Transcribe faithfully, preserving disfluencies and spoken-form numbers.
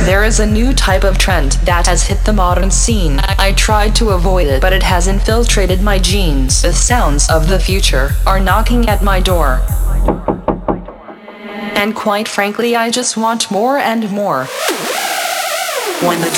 There is a new type of trend that has hit the modern scene. I tried to avoid it, but it has infiltrated my genes. The sounds of the future are knocking at my door. And quite frankly, I just want more and more. When the